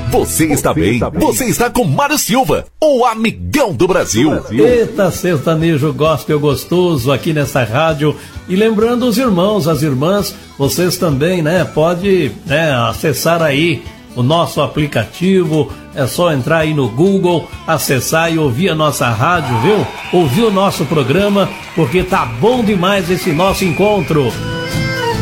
Você está bem, você está com Mário Silva, o amigão do Brasil. Eita, sertanejo gospel gostoso aqui nessa rádio. E lembrando os irmãos, as irmãs, vocês também, né, pode, né, acessar aí o nosso aplicativo. É só entrar aí no Google, acessar e ouvir a nossa rádio, viu? Ouvir o nosso programa, porque tá bom demais esse nosso encontro.